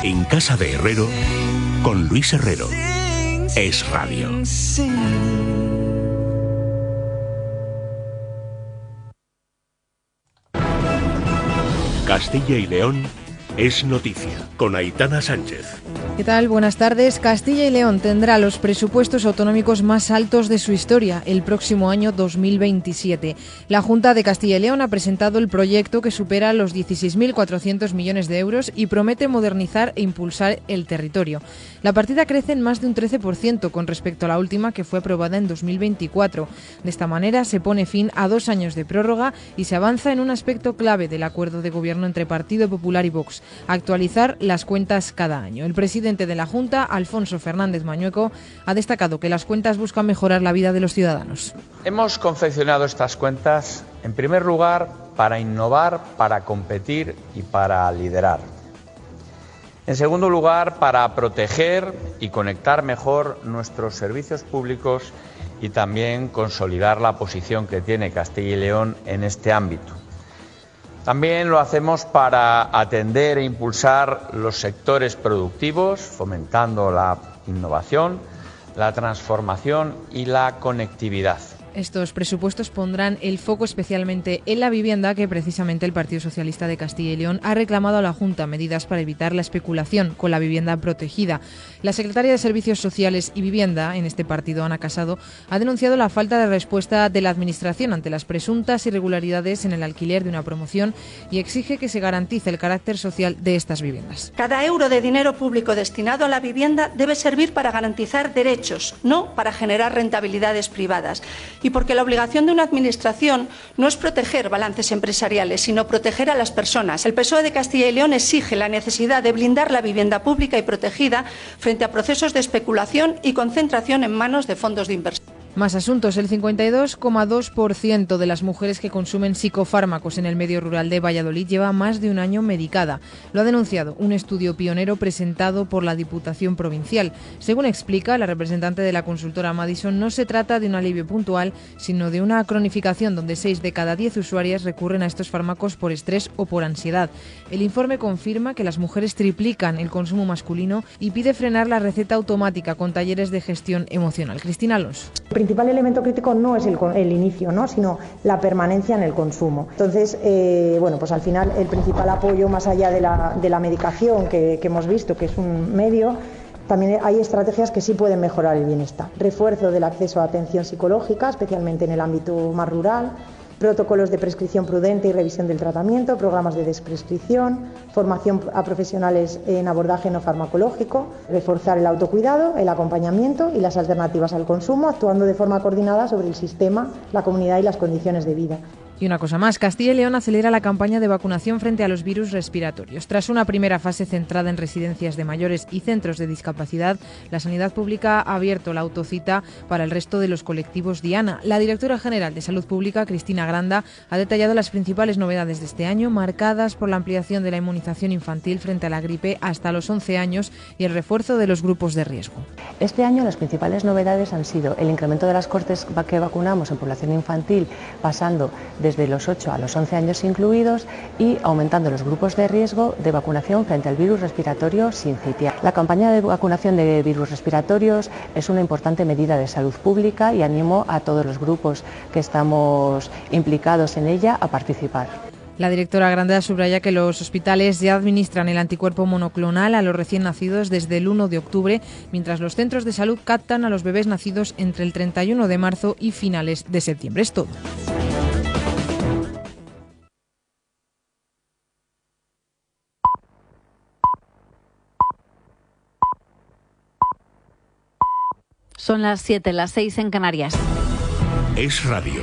En casa de Herrero, con Luis Herrero. Es Radio. Castilla y León es noticia, con Aitana Sánchez. ¿Qué tal? Buenas tardes. Castilla y León tendrá los presupuestos autonómicos más altos de su historia el próximo año 2027. La Junta de Castilla y León ha presentado el proyecto que supera los 16.400 millones de euros y promete modernizar e impulsar el territorio. La partida crece en más de un 13% con respecto a la última, que fue aprobada en 2024. De esta manera se pone fin a 2 años de prórroga y se avanza en un aspecto clave del acuerdo de gobierno entre Partido Popular y Vox: actualizar las cuentas cada año. El presidente de la Junta, Alfonso Fernández Mañueco, ha destacado que las cuentas buscan mejorar la vida de los ciudadanos. Hemos confeccionado estas cuentas, en primer lugar, para innovar, para competir y para liderar. En segundo lugar, para proteger y conectar mejor nuestros servicios públicos y también consolidar la posición que tiene Castilla y León en este ámbito. También lo hacemos para atender e impulsar los sectores productivos, fomentando la innovación, la transformación y la conectividad. Estos presupuestos pondrán el foco especialmente en la vivienda, que precisamente el Partido Socialista de Castilla y León ha reclamado a la Junta medidas para evitar la especulación con la vivienda protegida. La secretaria de Servicios Sociales y Vivienda en este partido, Ana Casado, ha denunciado la falta de respuesta de la Administración ante las presuntas irregularidades en el alquiler de una promoción y exige que se garantice el carácter social de estas viviendas. Cada euro de dinero público destinado a la vivienda debe servir para garantizar derechos, no para generar rentabilidades privadas. Y porque la obligación de una administración no es proteger balances empresariales, sino proteger a las personas. El PSOE de Castilla y León exige la necesidad de blindar la vivienda pública y protegida frente a procesos de especulación y concentración en manos de fondos de inversión. Más asuntos. El 52,2% de las mujeres que consumen psicofármacos en el medio rural de Valladolid lleva más de un año medicada. Lo ha denunciado un estudio pionero presentado por la Diputación Provincial. Según explica la representante de la consultora Madison, no se trata de un alivio puntual, sino de una cronificación donde 6 de cada 10 usuarias recurren a estos fármacos por estrés o por ansiedad. El informe confirma que las mujeres triplican el consumo masculino y pide frenar la receta automática con talleres de gestión emocional. Cristina Alonso. El principal elemento crítico no es el inicio, ¿no?, sino la permanencia en el consumo. Entonces, pues al final el principal apoyo, más allá de la medicación que hemos visto, que es un medio, también hay estrategias que sí pueden mejorar el bienestar. Refuerzo del acceso a atención psicológica, especialmente en el ámbito más rural, protocolos de prescripción prudente y revisión del tratamiento, programas de desprescripción, formación a profesionales en abordaje no farmacológico, reforzar el autocuidado, el acompañamiento y las alternativas al consumo, actuando de forma coordinada sobre el sistema, la comunidad y las condiciones de vida. Y una cosa más, Castilla y León acelera la campaña de vacunación frente a los virus respiratorios. Tras una primera fase centrada en residencias de mayores y centros de discapacidad, la Sanidad Pública ha abierto la autocita para el resto de los colectivos diana. La directora general de Salud Pública, Cristina Granda, ha detallado las principales novedades de este año, marcadas por la ampliación de la inmunización infantil frente a la gripe hasta los 11 años y el refuerzo de los grupos de riesgo. Este año las principales novedades han sido el incremento de las cohortes que vacunamos en población infantil, pasando desde los 8 a los 11 años incluidos, y aumentando los grupos de riesgo de vacunación frente al virus respiratorio sincitial. La campaña de vacunación de virus respiratorios es una importante medida de salud pública y animo a todos los grupos que estamos implicados en ella a participar. La directora Granda subraya que los hospitales ya administran el anticuerpo monoclonal a los recién nacidos desde el 1 de octubre, mientras los centros de salud captan a los bebés nacidos entre el 31 de marzo y finales de septiembre. Es todo. Son las 7, las 6 en Canarias. Es Radio.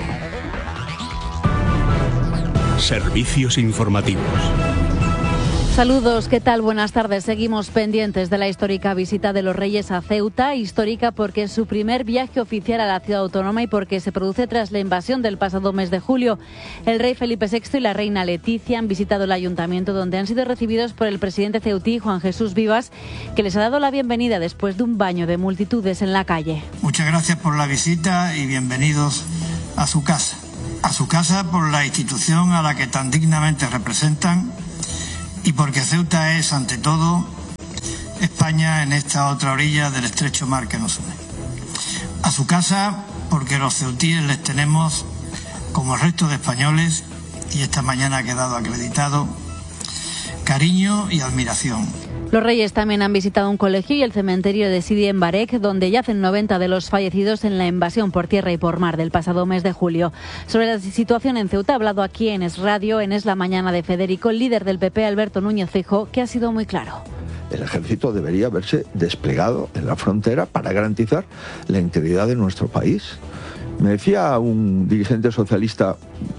Servicios informativos. Saludos, ¿qué tal? Buenas tardes. Seguimos pendientes de la histórica visita de los Reyes a Ceuta, histórica porque es su primer viaje oficial a la ciudad autónoma y porque se produce tras la invasión del pasado mes de julio. El rey Felipe VI y la reina Leticia han visitado el ayuntamiento, donde han sido recibidos por el presidente ceutí, Juan Jesús Vivas, que les ha dado la bienvenida después de un baño de multitudes en la calle. Muchas gracias por la visita y bienvenidos a su casa. A su casa por la institución a la que tan dignamente representan, y porque Ceuta es, ante todo, España en esta otra orilla del estrecho mar que nos une. A su casa, porque los ceutíes les tenemos, como el resto de españoles, y esta mañana ha quedado acreditado, cariño y admiración. Los Reyes también han visitado un colegio y el cementerio de Sidi en Barek, donde yacen 90 de los fallecidos en la invasión por tierra y por mar del pasado mes de julio. Sobre la situación en Ceuta ha hablado aquí en Es Radio, en Es la Mañana de Federico, el líder del PP, Alberto Núñez Feijóo, que ha sido muy claro. El ejército debería haberse desplegado en la frontera para garantizar la integridad de nuestro país. Me decía un dirigente socialista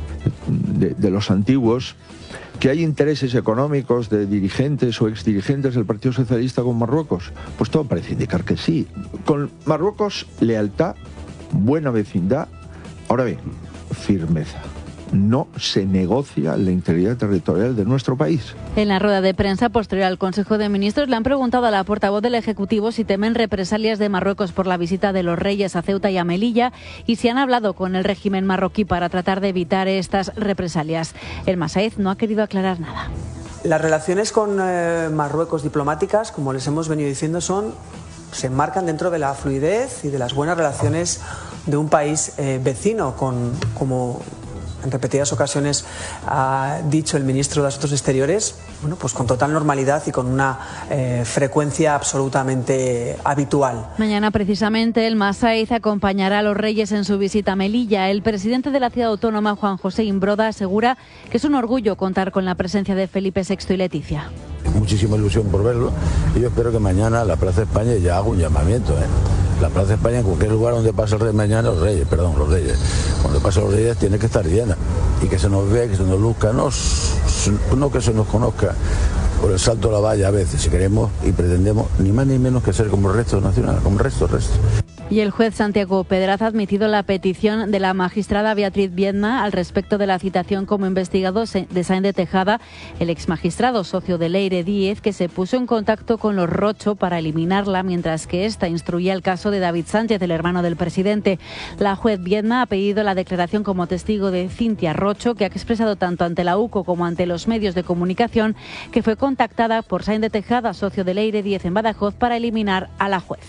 de los antiguos que hay intereses económicos de dirigentes o exdirigentes del Partido Socialista con Marruecos. Pues todo parece indicar que sí. Con Marruecos, lealtad, buena vecindad, ahora bien, firmeza. No se negocia la integridad territorial de nuestro país. En la rueda de prensa posterior al Consejo de Ministros le han preguntado a la portavoz del Ejecutivo si temen represalias de Marruecos por la visita de los Reyes a Ceuta y a Melilla y si han hablado con el régimen marroquí para tratar de evitar estas represalias. El Masaez no ha querido aclarar nada. Las relaciones con Marruecos diplomáticas, como les hemos venido diciendo, se enmarcan dentro de la fluidez y de las buenas relaciones de un país vecino, como en repetidas ocasiones ha dicho el ministro de Asuntos Exteriores, bueno, pues con total normalidad y con una frecuencia absolutamente habitual. Mañana precisamente el Masaez acompañará a los Reyes en su visita a Melilla. El presidente de la ciudad autónoma, Juan José Imbroda, asegura que es un orgullo contar con la presencia de Felipe VI y Leticia. Muchísima ilusión por verlo y yo espero que mañana la Plaza de España ya haga un llamamiento. La Plaza de España, en cualquier lugar donde pase el rey mañana, los Reyes, cuando pase los Reyes tiene que estar llena y que se nos vea, que se nos luzca, no que se nos conozca por el salto a la valla a veces, si queremos y pretendemos ni más ni menos que ser como el resto nacional, como el resto. Y el juez Santiago Pedraz ha admitido la petición de la magistrada Beatriz Viedma al respecto de la citación como investigado de Sáenz de Tejada, el exmagistrado socio de Leire Díez, que se puso en contacto con los Rocho para eliminarla, mientras que ésta instruía el caso de David Sánchez, el hermano del presidente. La juez Viedma ha pedido la declaración como testigo de Cintia Rocho, que ha expresado tanto ante la UCO como ante los medios de comunicación que fue contactada por Sáenz de Tejada, socio de Leire Díez en Badajoz, para eliminar a la juez.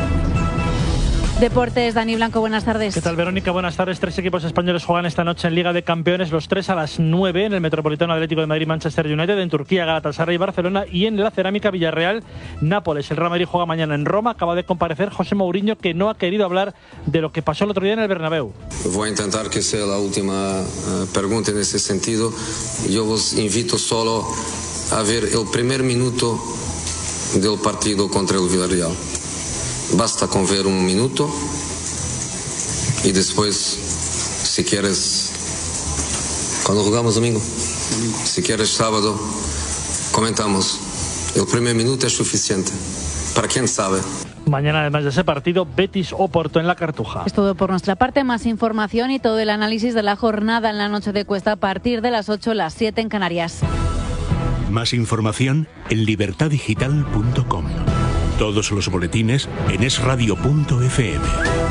Deportes, Dani Blanco, buenas tardes. ¿Qué tal, Verónica? Buenas tardes. 3 equipos españoles juegan esta noche en Liga de Campeones, los 3 a las 9 en el Metropolitano Atlético de Madrid, Manchester United, en Turquía, Galatasaray y Barcelona, y en la Cerámica Villarreal, Nápoles. El Real Madrid juega mañana en Roma. Acaba de comparecer José Mourinho, que no ha querido hablar de lo que pasó el otro día en el Bernabéu. Voy a intentar que sea la última pregunta en ese sentido. Yo os invito solo a ver el primer minuto del partido contra el Villarreal. Basta con ver un minuto y después, si quieres, cuando jugamos domingo, si quieres sábado, comentamos. El primer minuto es suficiente. Para quien sabe. Mañana, además de ese partido, Betis Oporto en la Cartuja. Es todo por nuestra parte. Más información y todo el análisis de la jornada en la noche de Cuesta a partir de las 8, las 7 en Canarias. Más información en libertadigital.com. Todos los boletines en esradio.fm.